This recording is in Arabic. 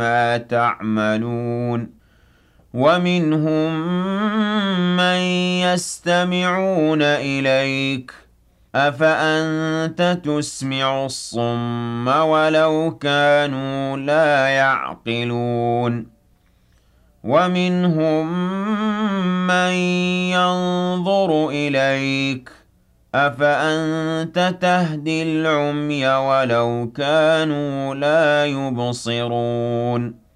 ما تعملون ومنهم من يستمعون إليك أفأنت تسمع الصم ولو كانوا لا يعقلون ومنهم من ينظر إليك أفأنت تهدي العمي ولو كانوا لا يبصرون